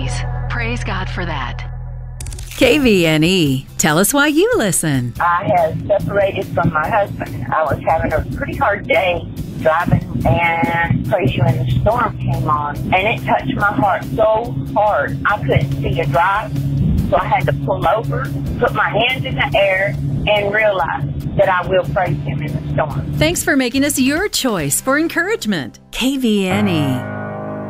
praise. Praise God for that. KVNE. Tell us why you listen. I had separated from my husband. I was having a pretty hard day driving, and praise you, and the storm came on, and it touched my heart so hard. I couldn't see to drive, so I had to pull over, put my hands in the air, and realize that I will praise him in the storm. Thanks for making us your choice for encouragement. KVNE.